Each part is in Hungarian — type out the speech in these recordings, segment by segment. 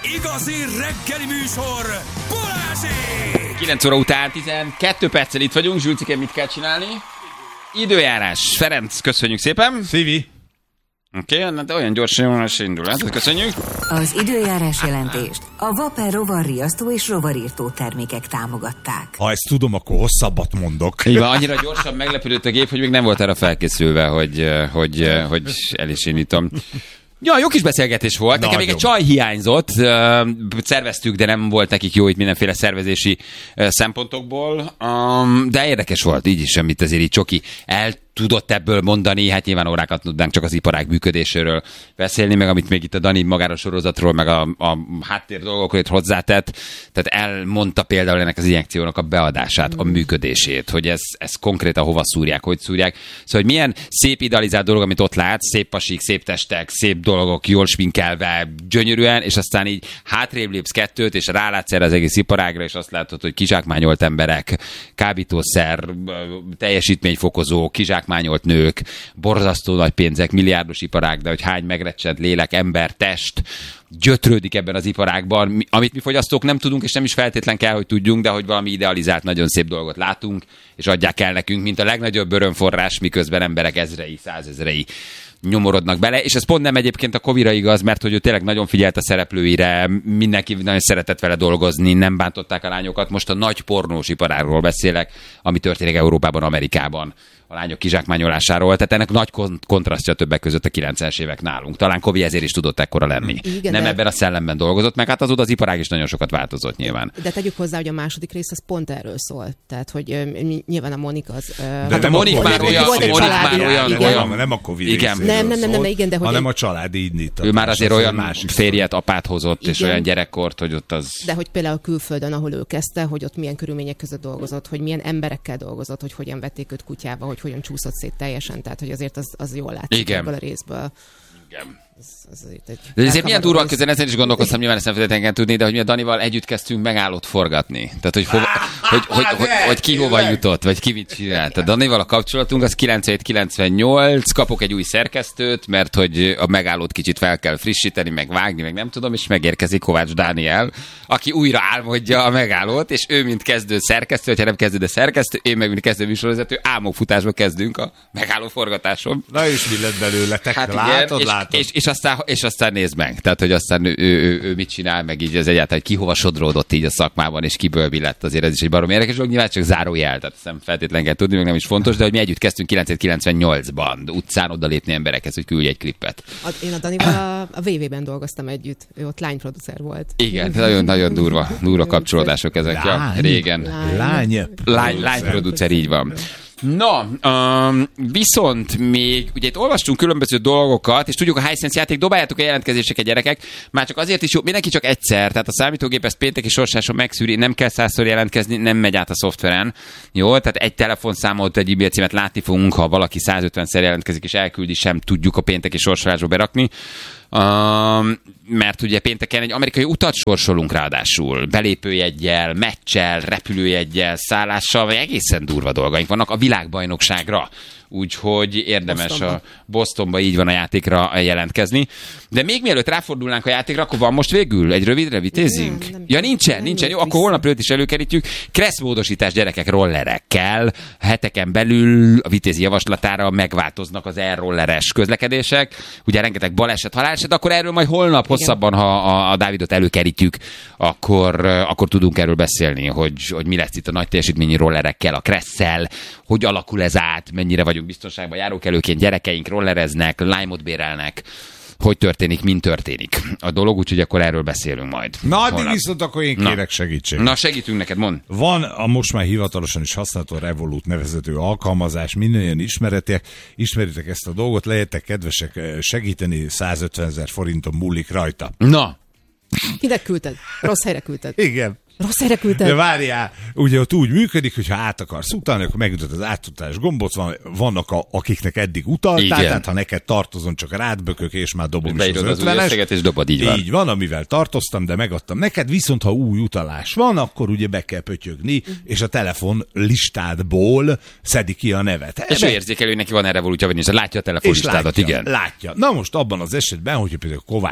Igazi reggeli műsor, Balázsék! 9 óra után 12 perccel itt vagyunk. Zsülcike, mit kell csinálni? Időjárás. Ferenc, köszönjük szépen. Szívi. Oké, de olyan gyorsan indul. Hát, köszönjük. Az időjárás jelentést a Vapor rovarriasztó és rovarírtó termékek támogatták. Ha ezt tudom, akkor hosszabbat mondok. Így van, annyira gyorsan meglepődött a gép, hogy még nem volt arra felkészülve, hogy el is indítom. Ja, jó kis beszélgetés volt. Nekem még egy csaj hiányzott. Szerveztük, de nem volt nekik jó itt mindenféle szervezési szempontokból. De érdekes volt így is, amit azért így Csoki tudott ebből mondani, hát nyilván órákat tudnánk csak az iparág működéséről beszélni, meg amit még itt a Dani magáról sorozatról, meg a háttér dolgokról itt hozzátett. Tehát elmondta például ennek az injekciónak a beadását, a működését, hogy ez konkrétan hova szúrják, hogy szúrják. Szóval, hogy milyen szép idealizált dolog, amit ott látsz, szép pasik, szép testek, szép dolgok, jól sminkelve, gyönyörűen, és aztán így hátrébb lépsz kettőt, és rálátsz erre az egész iparágra, és azt látod, hogy kizsákmányolt emberek, kábítószer, teljesítményfokozó, kizsákmányolt nők, borzasztó nagy pénzek, milliárdos iparág, de hogy hány megrecsent lélek, ember, test gyötrődik ebben az iparágban, amit mi fogyasztók nem tudunk, és nem is feltétlen kell, hogy tudjunk, de hogy valami idealizált, nagyon szép dolgot látunk, és adják el nekünk, mint a legnagyobb örömforrás, miközben emberek ezrei, százezrei nyomorodnak bele, és ez pont nem egyébként a Covid-ra igaz, mert hogy ő tényleg nagyon figyelt a szereplőire, mindenki nagyon szeretett vele dolgozni, nem bántották a lányokat. Most a nagy pornós iparágról beszélek, ami történik Európában, Amerikában, a lányok kizsákmányolásáról, tehát ennek nagy kontrasztja többek között a 90-es évek nálunk. Talán Covid ezért is tudott ekkora lenni. Igen, nem ebben a szellemben dolgozott, meg hát azóta az iparág is nagyon sokat változott nyilván. De tegyük hozzá, hogy a második rész az pont erről szól. Tehát, hogy nyilván a Monik az... De a Monik már olyan... Nem a Covid igen. Nem, igen, de hogy... hanem a családi indítat. Ő már azért olyan férjet, apát hozott, igen. És olyan gyerekkort, hogy ott az... De hogy például külföldön, ahol ő kezdte, hogy ott milyen körülmények között dolgozott, hogy milyen emberekkel dolgozott, hogy hogyan vették őt kutyába, hogy hogyan csúszott szét teljesen, tehát hogy azért az jól látszik ebből a részből. Igen. De ezért milyen durva közben, ezen is gondolkoztam, nyilván ezt nem feltétlenül tudni, de hogy mi a Danival együtt kezdtünk megállót forgatni. Tehát, hogy ki hova jutott, vagy ki mit csinált. A Danival a kapcsolatunk az 97-98, kapok egy új szerkesztőt, mert hogy a megállót kicsit fel kell frissíteni, meg vágni, meg nem tudom, és megérkezik Kovács Dániel, aki újra álmodja a megállót, és ő mint kezdő szerkesztő, hogyha nem kezdő, de szerkesztő, én meg mint kezdő műsorvezető, álmokfutásba kezdünk a megálló forgatáson. Na és mi lett belőletek? Hát látod? És aztán nézd meg. Tehát, hogy aztán ő mit csinál, meg így az egyáltalán, hogy ki hova sodródott így a szakmában, és kiből mi lett, azért ez is egy baromi érdekes dolog. Nyilván csak zárójel, tehát nem feltétlenül kell tudni, meg nem is fontos, de hogy mi együtt kezdtünk 1998-ban utcán odalépni emberekhez, hogy küldj egy klippet. Én a Danival a VV-ben dolgoztam együtt. Ő ott lányproducer volt. Igen, nagyon durva kapcsolódások ezek. Ja, régen. Lányproducer, így van. Na, viszont még, ugye itt olvastunk különböző dolgokat, és tudjuk, a Hisense játék, dobáljátok a jelentkezéseket, gyerekek, már csak azért is jó, mindenki csak egyszer, tehát a számítógép ezt pénteki sorsáson megszűri, nem kell 100-szor jelentkezni, nem megy át a szoftveren, jó, tehát egy telefonszámot, egy e-mail címet látni fogunk, ha valaki 150-szer jelentkezik és elküldi, sem tudjuk a pénteki sorsolásba berakni. Mert ugye pénteken egy amerikai utat sorsolunk ráadásul, belépőjeggyel, meccsel, repülőjeggyel, szállással, vagy egészen durva dolgaink vannak a világbajnokságra. Úgyhogy érdemes a Bostonba így van a játékra jelentkezni. De még mielőtt ráfordulnánk a játékra, akkor van most végül egy rövidre vitézzünk? Ja, nincsen. Jó, akkor holnap őt is előkerítjük. Kresszmódosítás gyerekek rollerekkel. Heteken belül a vitézi javaslatára megváltoznak az e-rolleres közlekedések. Ugye rengeteg baleset, haláleset, akkor erről majd holnap hosszabban, ha a Dávidot előkerítjük, akkor tudunk erről beszélni, hogy mi lesz itt a nagy teljesítményi rollerekkel, a Kresszel, hogy alakul ez át, mennyire vagyunk biztonságban járókelőként, gyerekeink rollereznek, Lime-ot bérelnek, hogy történik, mint történik a dolog, úgyhogy akkor erről beszélünk majd. Na, addig viszont akkor én kérek segítséget. Na, segítünk neked, mondd. Van a most már hivatalosan is használható Revolut nevezető alkalmazás, mindannyian ismeritek ezt a dolgot, lehetek kedvesek segíteni, 150 000 forinton múlik rajta. Na. Ide küldted, rossz helyre küldted. Igen. Rossz helyre küldted. De várjál, ugye ott úgy működik, hogy ha át akarsz utalni, akkor megütöd az átutalás gombot, vannak akiknek eddig utaltál, tehát ha neked tartozom, csak rád bökök, és már dobom is az 50-es. És dobod, így van. Így van, amivel tartoztam, de megadtam neked, viszont ha új utalás van, akkor ugye be kell pötyögni, és a telefon listádból szedi ki a nevet. És ő érzékelő, hogy neki van erre volútja, vagy látja a telefonlistádat, igen. Látja. Na most abban az esetben, hogyha például Kovács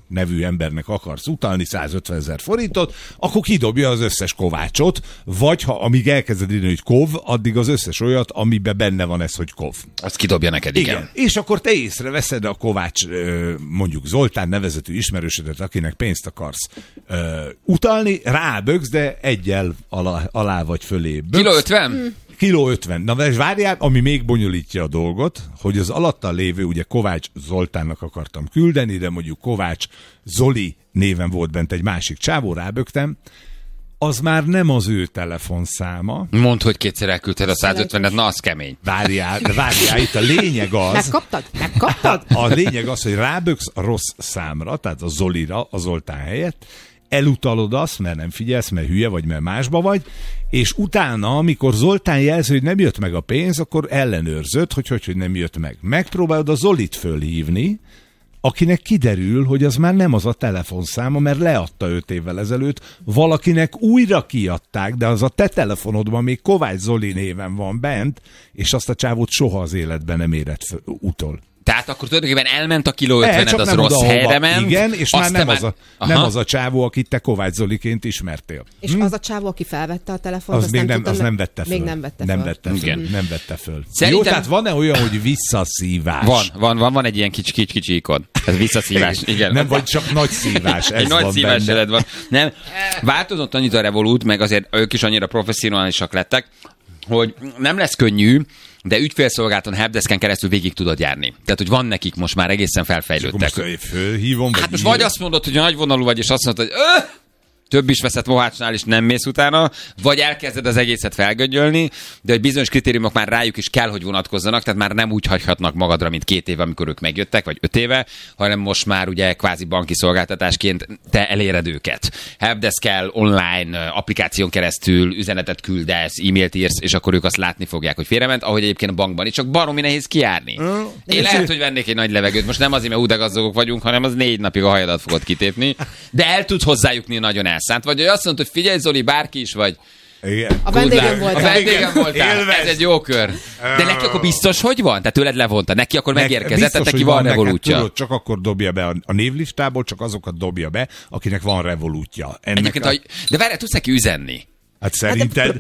nevű embernek akarsz utalni 150 000 forintot, akkor kidobja az összes Kovácsot, vagy ha amíg elkezded írni, hogy Kov, addig az összes olyat, amiben benne van ez, hogy Kov. Azt kidobja neked, igen. És akkor te észreveszed a Kovács, mondjuk Zoltán nevezetű ismerősödet, akinek pénzt akarsz utalni, rábögsz, de egyel alá vagy fölé böksz. Kiló 50? Kiló 50. Na, és várjál, ami még bonyolítja a dolgot, hogy az alatta lévő, ugye Kovács Zoltánnak akartam küldeni, de mondjuk Kovács Zoli néven volt bent egy másik csávó, rábögtem, az már nem az ő telefonszáma. Mondd, hogy kétszer elküldted a 150-et, na az kemény. Várjál, itt a lényeg az... Megkaptad? A lényeg az, hogy ráböksz a rossz számra, tehát a Zolira, a Zoltán helyett, elutalod azt, mert nem figyelsz, mert hülye vagy, mert másba vagy, és utána, amikor Zoltán jelzi, hogy nem jött meg a pénz, akkor ellenőrzöd, hogy nem jött meg. Megpróbálod a Zolit fölhívni, akinek kiderül, hogy az már nem az a telefonszáma, mert leadta 5 évvel ezelőtt, valakinek újra kiadták, de az a te telefonodban még Kovács Zoli néven van bent, és azt a csávót soha az életben nem érett utol. Tehát akkor tulajdonképpen elment a kiló 50-ed, az rossz helyre ment. Igen, és már nem az a csávó, akit te Kovács Zoliként ismertél. És az a csávó, aki felvette a telefont, az nem vette föl. Még nem vette föl. Szerintem... Jó, tehát van-e olyan, hogy visszaszívás? Van egy ilyen kicsi ikon. Ez visszaszívás, igen. Nem vagy csak nagy szívás, ez egy van nagy szívás benne. van. Nem, változott annyit a Revolut, meg azért ők is annyira professzionálisak lettek, hogy nem lesz könnyű, de ügyfélszolgálaton helpdesken keresztül végig tudod járni. Tehát, hogy van nekik most már egészen felfejlődtek. Most fölhívom, hát most vagy azt mondod, hogy nagyvonalú vagy, és azt mondod, hogy több is veszett Mohácsnál, és nem mész utána, vagy elkezded az egészet felgöngyölni, de hogy bizonyos kritériumok már rájuk is kell, hogy vonatkozzanak, tehát már nem úgy hagyhatnak magadra, mint 2 éve, amikor ők megjöttek, vagy 5 éve, hanem most már ugye kvázi banki szolgáltatásként te eléred őket. Helpdesk-kel, online applikáción keresztül üzenetet küldesz, e-mailt írsz, és akkor ők azt látni fogják, hogy félrement, ahogy egyébként a bankban is, csak baromi nehéz kijárni. Én lehet, hogy vennék egy nagy levegőt, most nem azért, mert de gazdagok vagyunk, hanem az 4 napig a hajadat fogod kitépni, de el tud hozzájutni nagyon elszánt. Vagy azt mondod, hogy figyelj Zoli, bárki is vagy. Igen. A vendégem voltál. Ez egy jó kör. De neki akkor biztos, hogy van? Tehát tőled levonta. Neki akkor megérkezett, tehát neki van Revolutja. Tudod, csak akkor dobja be a névlistából, csak azokat dobja be, akinek van Revolutja. De várjál, tudsz neki üzenni? Hát szerinted...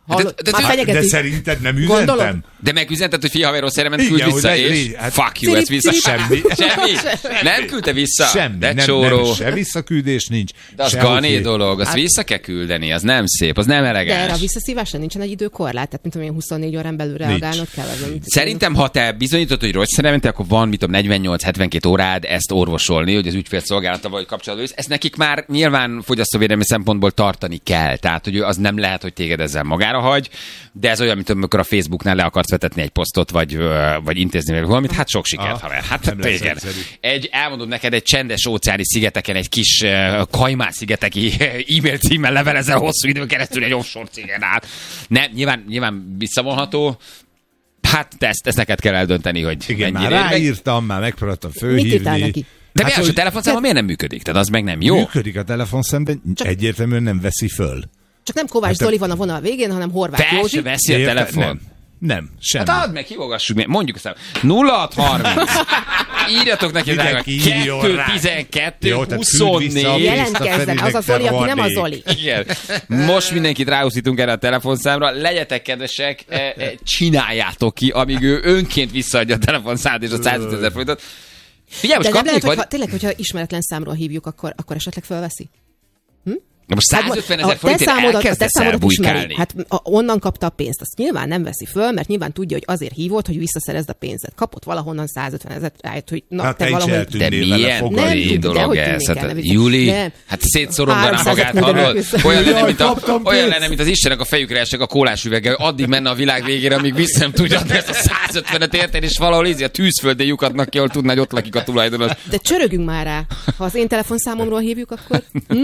De szerinted nem üzentem? De megüzented, hogy fia, haver, rossz ment, küld vissza, és fuck you, ez vissza. Semmi. Nem küldte vissza. Semmi. De nem, se visszaküldés nincs. De az gané dolog, azt vissza kell küldeni, az nem szép, az nem elegáns. De erre a visszaszívásra nincsen egy időkorlát, tehát mint amilyen 24 órán belül reagálnod kell. Szerintem, ha te bizonyítod, hogy rossz mentél, akkor van, 48-72 órád ezt orvosolni, hogy az ügyfélszolgálattal vagy kapcsolatban jössz. Ezt nekik már nyilván fogyasztóvédelmi szempontból tartani kell. Tehát, hogy az nem lehet, hogy téged ezzel magára hagy, de ez olyan, mint amikor a Facebooknál le akarsz vetetni egy posztot, vagy intézni meg valamit, hát sok sikert, haver. Hát igen. Elmondom neked, egy csendes óceáni szigeteken egy kis Kajmán-szigeteki e-mail címmel levelezel hosszú időn keresztül egy offshore cégen át. Nem, nyilván visszavonható. Hát ezt neked kell eldönteni, hogy igen, már ráírtam, már megpróbáltam fölhívni. De hát, a telefonszáma miért nem működik? Tehát az meg nem jó. Működik a telefonszám, de egyértelműen nem veszi föl. Csak nem Kovács Zoli van a vonal végén, hanem Horváth Józsi. Fel veszi a telefon. Nem, semmi. Hát add meg, hívogassuk meg, mondjuk aztán 0630. Írjatok neki, hogy 212 24. Jelentkezzen, az a Zoli, aki nem a Zoli. Igen. Most mindenkit ráúszítunk erre a telefonszámra. Legyetek kedvesek, csináljátok ki, amíg ő önként visszaadja a telefonszámot és a 150 000 forintot. Figyelj, most de nem lehet, hogy tényleg, hogyha ismeretlen számról hívjuk, akkor esetleg fölveszi? Most 150 000 forintért elkezdesz elbújkálni. Hát onnan kapta a pénzt, azt nyilván nem veszi föl, mert nyilván tudja, hogy azért hívott, hogy visszaszerezd a pénzet. Kapott valahonnan 150 000, rájött, hogy na, hát te valahol... De milyen fogari dolog ez? Júli, hát szétszorogdaná magát, hallod? Olyan lenne, mint az Istenek a fejükre esek a kólás üveggel, addig menne a világ végére, amíg vissza nem tudja, de ezt a 150-et érted, és valahol a tűzföldén lyukadnak ki, ahol tudná, hogy ott lakik a tulajdonos. De csörögünk már rá. Ha az én telefonszámomról hívjuk, akkor...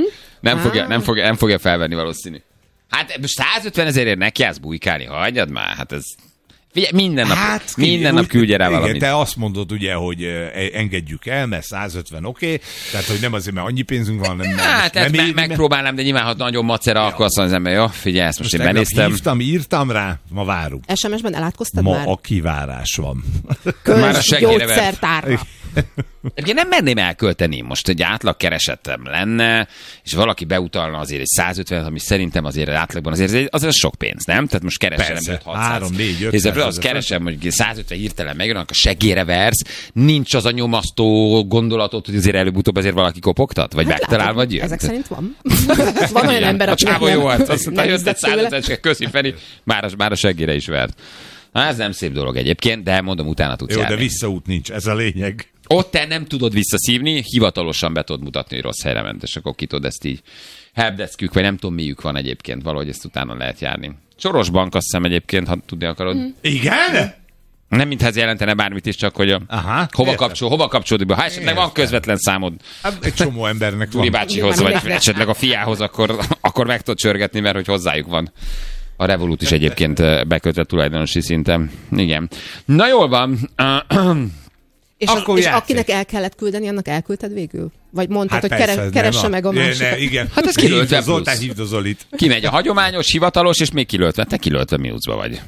Nem fogja felvenni valószínű. Hát most 150 000-ért nekiállsz bujkálni, hagyjad már, hát ez... Figyelj, minden nap küldje rá valamit. Igen, te azt mondod ugye, hogy engedjük el, mert 150 oké, tehát hogy nem azért, mert annyi pénzünk van, nem. Hát megpróbálnám, de nyilván, ha nagyon macera, akkor azt mondom, jó, figyelj, ezt most én benéztem. Írtam rá, ma várunk. SMS-ben elátkoztad ma már? Ma a kivárás van. Gyógyszertárra. Egyébként nem merném elkölteni most, egy átlag keresetem lenne, és valaki beutalna azért egy 150, ami szerintem azért átlagban azért sok pénz, nem? Tehát most keresem 3, 4, 5. Hiszen azt keresem, hogy 150 hirtelen megjön, akkor a seggére versz, nincs az a nyomasztó gondolatot, hogy azért előbb-utóbb azért valaki kopogtat, vagy megtalál, vagy jön. Ezek szerint van. Van olyan ember, aki nem... A csávó jó volt, azt nem jött egy 150, köszi Feri, már a seggére is vert. Ez nem szép dolog egyébként, de mondom, utána tudsz járni. De visszaút nincs, ez a lényeg. Ott te nem tudod visszaszívni, hivatalosan be tudod mutatni, hogy rossz helyre ment, és akkor ki tudod ezt így helpdeskük, vagy nem tudom miük van egyébként, valahogy ezt utána lehet járni. Soros bank, azt hiszem egyébként, ha tudni akarod. Igen? Nem mintha ez jelentene bármit is, csak hogy hova kapcsolódik be. Ha esetleg van közvetlen számod. Egy csomó embernek van. Turi bácsihoz, vagy esetleg a fiához, akkor meg tudod csörgetni, mert hogy hozzájuk van. A Revolut is egyébként bekötve tulajdonosi szinten. Igen. Na jól van. És akinek el kellett küldeni, annak elküldted végül? Vagy mondtad, hogy keresse meg a másikat? Igen. Hát ez kilöltve Zoltán, hívd a Zolit. Kimegy a hagyományos, hivatalos, és még kilöltve. Te kilöltve mínuszba vagy.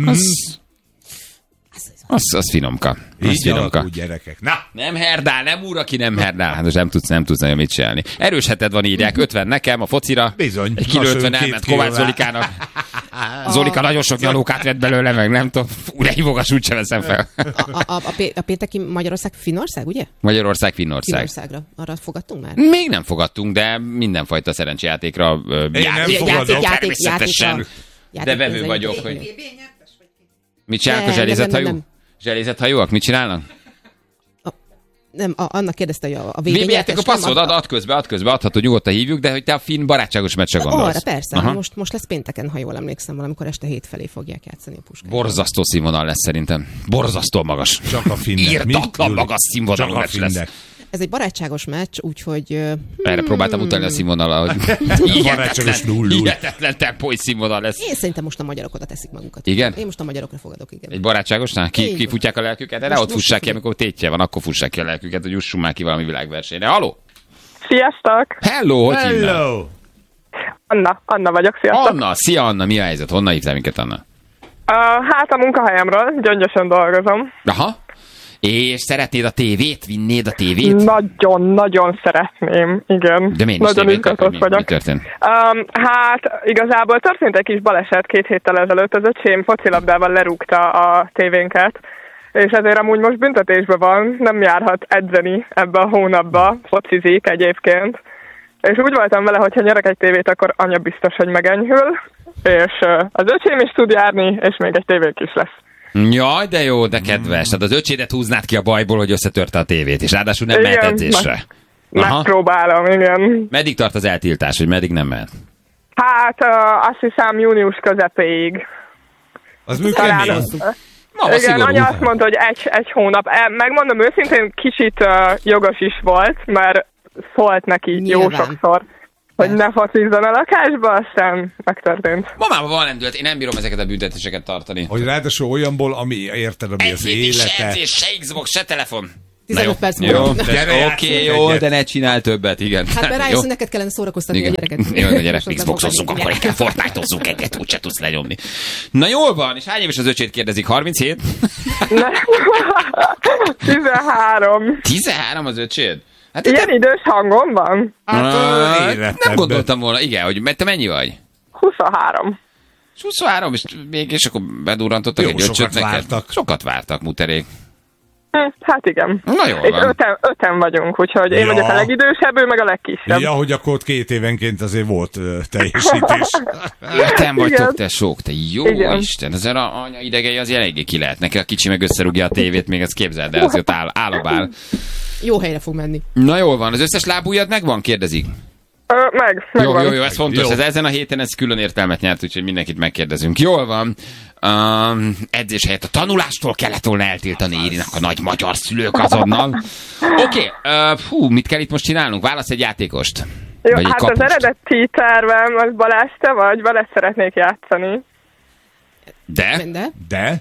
Az finomka. Így alakul, gyerekek. Na! Nem herdál, nem úr, aki nem herdál. Hát most nem tudsz nagyon mit csinálni. Erős heted van, írják. 50 nekem a focira. Bizony. Egy kilöltve elment Kovács Zolikának. Zolika nagyon sok nyalókát vett belőle, meg nem tudom. Ure hívogas, úgyse veszem fel. A pénteki Magyarország, Finnország, ugye? Magyarország, Finnország. Finnországra. Arra fogadtunk már? Még nem fogadtunk, de mindenfajta szerencsejátékra természetesen. De vevő vagyok, hogy... Mit csinálnak a zselézethajó? Zselézethajóak? Mit csinálnak? Nem, annak kérdezte, hogy a VB nyertes. A passzod, add közbe, adhatod, nyugodtan hívjuk, de hogy te a finn barátságos meccsre gondolsz. Arra persze, most lesz pénteken, ha jól emlékszem, valamikor este 7 felé fogják játszani a Puskát. Borzasztó színvonal lesz szerintem. Borzasztó magas. Csak a finnek. Írtatlan magas színvonalú meccs lesz. Ez egy barátságos meccs, úgyhogy... Erre próbáltam utalni a színvonalra, hogy hihetetlen tempói színvonal lesz. Én szerintem most a magyarok oda teszik magukat. Igen? Én most a magyarokra fogadok, igen. Egy barátságosnál? Kifutják a lelküket? Erre ott fussák ki, amikor tétje van, akkor fussák ki a lelküket, hogy jussunk már ki valami világversenyre. Haló? Sziasztok! Hello, hogy hívnak? Anna vagyok, sziasztok! Anna, szia Anna, mi a helyzet? Honnan hívtál minket, Anna? Hát a munkahelyemről, Gyöngyösön dolgozom. Aha. És szeretnéd a tévét? Vinnéd a tévét? Nagyon szeretném, igen. De miért nagyon izgatott vagyok. Mi történt? Hát igazából történt egy kis baleset 2 héttel ezelőtt. Az öcsém focilabdával lerúgta a tévénket, és ezért amúgy most büntetésben van, nem járhat edzeni ebbe a hónapba, focizik egyébként. És úgy voltam vele, hogy ha nyerek egy tévét, akkor anya biztos, hogy megenyhül, és az öcsém is tud járni, és még egy tévénk is lesz. Jaj, de jó, de kedves. Tehát az öcsédet húznád ki a bajból, hogy összetörte a tévét, és ráadásul nem mehet edzésre. Megpróbálom, igen. Meddig tart az eltiltás, hogy meddig nem mehet? Hát azt hiszem június közepéig. Az működik. Igen, anya azt mondta, hogy egy hónap. Megmondom őszintén, kicsit jogos is volt, mert szólt neki jó sokszor, hogy ne focizzon a lakásba, aztán megtörtént. Mamában van lendület, én nem bírom ezeket a büntetéseket tartani. Hogy ráadásul olyanból, ami érted, ami az élete. Se Xbox, se telefon. 15 perc múlva. Oké, jó, de ne csinál többet, igen. Hát mert rájössz, hogy neked kellene szórakoztatni a gyereket. Jó, a gyerek Xboxozzunk, akkor inkább Fortnite-ozzunk egyet, úgyse tudsz lenyomni. Na jól van, és hány éves az öcsét kérdezik? 37? 13. 13 az öcséd? Hát ilyen idős hangom van? Nem gondoltam volna, igen, hogy te mennyi vagy? 23. 23, és akkor bedurrantottak egy öcsöt neked. Sokat vártak, muterék. Hát igen. Na jól és van. Öten vagyunk, úgyhogy én vagyok a legidősebb, ő meg a legkisebb. Ja, hogy akkor ott 2 évenként azért volt teljesítés. 5 vagytok, te sok, te jó igen. Isten, azért a anya idegei az eléggé ki lehet. Neki a kicsi meg összerúgja a tévét, még ezt képzeld el, azért állobál. Jó helyre fog menni. Na jól van, az összes lábujjad megvan, kérdezik? Megvan. Jó, ez fontos. Jó. Ez ezen a héten ez külön értelmet nyert, úgyhogy mindenkit megkérdezünk. Jól van. Edzés helyett a tanulástól kellett volna eltiltani Irinak a nagy magyar szülők azonnal. Oké, mit kell itt most csinálnunk? Válasz egy játékost. Jó, hát kapust. Az eredeti tervem az Balázs, te vagy, vele szeretnék játszani. De?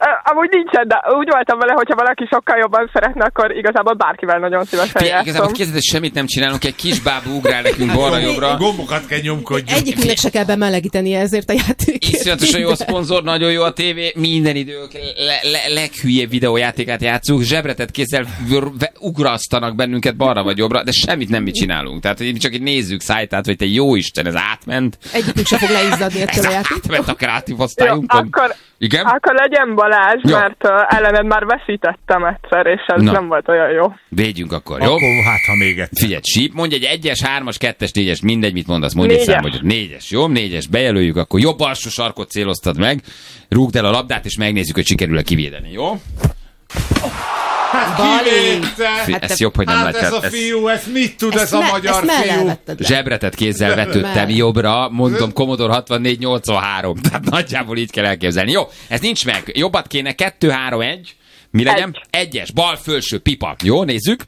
Amúgy nincsen, de úgy voltam vele, hogyha valaki sokkal jobban szeretne, akkor igazából bárkivel nagyon szívesen játszom. Igazából kezdetesen semmit nem csinálunk, egy kis bábú ugrál nekünk balra-jobbra. Gombokat kell nyomkodjunk. Egyikünknek se kell bemelegíteni ezért a játékért. Iszonyatosan jó a szponzor, nagyon jó a tévé, minden idők leghülyébb videójátékát játszunk, zsebretett kézzel ugrasztanak bennünket balra vagy jobbra, de semmit nem mi csinálunk. Tehát csak itt nézzük szájtát, hogy te jó Isten, ez átment. Egyikünk se fog leizzadni ettől a játék. Átment a kreatív osztályunkon. Igen? Akkor legyen Balázs, jó. Mert ellened már veszítettem egyszer, és ez nem volt olyan jó. Védjünk akkor, jó? Akkor hát, ha még egyszer. Figyelj, síp, mondj egy 1-es, 3-as, 2-es, 4-es, mindegy, mit mondasz, mondj egy számot. 4-es, jó? 4-es, bejelöljük, akkor jobb alsó sarkot céloztad meg, rúgd el a labdát, és megnézzük, hogy sikerül-e kivédeni, jó? Hát kivédte! Ez jobb, hogy nem látják. Hát ez a fiú, ez mit tud, ez a magyar fiú? Zsebretett kézzel vetődtem jobbra, mondom Commodore 6483, tehát nagyjából így kell elképzelni. Jó, ez nincs meg, jobbat kéne, 2-3-1, mi legyen? 1-es, bal felső, pipa. Jó, nézzük.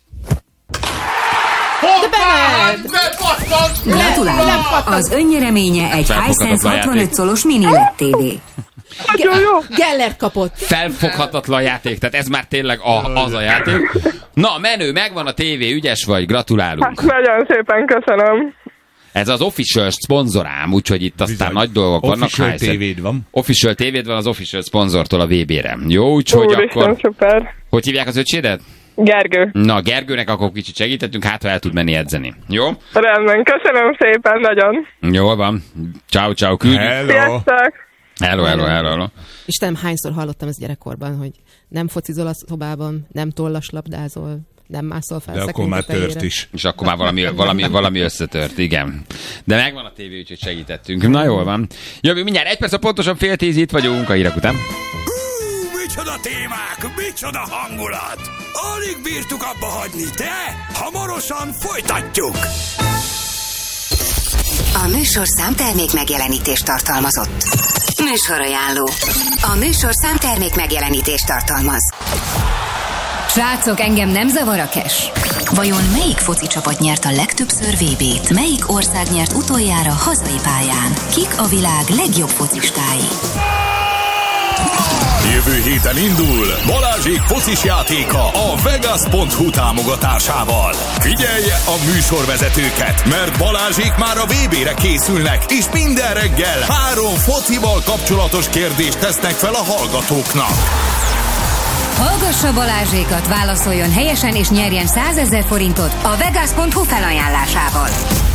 Gratulálok! Az önnyereménye egy Hisense 65 szolos mini LED TV. Gellert kapott. Felfoghatatlan játék, tehát ez már tényleg az a játék. Na, menő, megvan a tévé, ügyes vagy, gratulálunk. Hát nagyon szépen köszönöm. Ez az official szponzorám, úgyhogy itt aztán bizony nagy dolgok vannak. Official tévéd van. Official tévéd van az official szponzortól a VB-re. Jó, úgyhogy akkor... Szuper. Hogy hívják az öcsédet? Gergő. Na, Gergőnek akkor kicsit segítettünk, hát ha el tud menni edzeni. Jó? Rendben, köszönöm szépen, nagyon. Jól van. Ciao, küldjük. Hello. Istenem, hányszor hallottam ezt gyerekkorban, hogy nem focizol a szobában, nem tollaslabdázol, nem mászol fel. De akkor már tört is. És akkor már valami összetört, igen. De megvan a tévé, úgyhogy segítettünk. Na jól van. Jövünk mindjárt 1 perc, a pontosan 9:30 itt vagyunk a hírek után. Micsoda témák, micsoda hangulat! Alig bírtuk abba hagyni, de hamarosan folytatjuk! A műsorszám termék megjelenítést tartalmazott. Műsorajánló. A műsorszám termék megjelenítést tartalmaz. Srácok, engem nem zavar a cash. Vajon melyik foci csapat nyert a legtöbbször VB-t? Melyik ország nyert utoljára hazai pályán? Kik a világ legjobb focistái? Jövő héten indul Balázsék focis játéka a Vegas.hu támogatásával. Figyelje a műsorvezetőket, mert Balázsék már a VB-re készülnek, és minden reggel 3 focival kapcsolatos kérdést tesznek fel a hallgatóknak. Hallgassa Balázsékat, válaszoljon helyesen és nyerjen 100 000 forintot a Vegas.hu felajánlásával.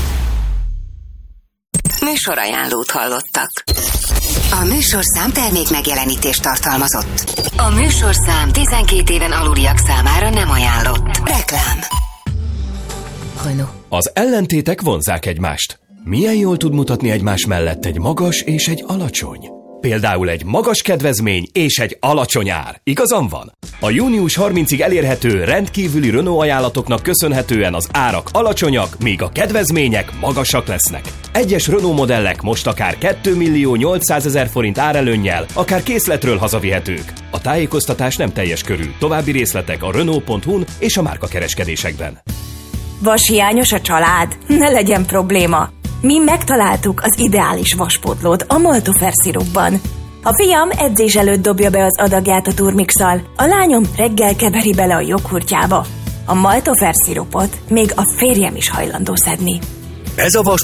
Műsorajánlót hallottak. A műsorszám termék megjelenítést tartalmazott. A műsorszám 12 éven aluliak számára nem ajánlott. Reklám. Renault. Az ellentétek vonzzák egymást. Milyen jól tud mutatni egymás mellett egy magas és egy alacsony? Például egy magas kedvezmény és egy alacsony ár. Igazam van? A június 30-ig elérhető rendkívüli Renault ajánlatoknak köszönhetően az árak alacsonyak, míg a kedvezmények magasak lesznek. Egyes Renault modellek most akár 2 800 000 forint árelőnnyel, akár készletről hazavihetők. A tájékoztatás nem teljes körű. További részletek a Renault.hu-n és a márkakereskedésekben. Vashiányos a család? Ne legyen probléma! Mi megtaláltuk az ideális vaspótlót a Maltofer szirupban. A fiam edzés előtt dobja be az adagját a turmixal, a lányom reggel keveri bele a joghurtjába. A Maltofer szirupot még a férjem is hajlandó szedni. Ez a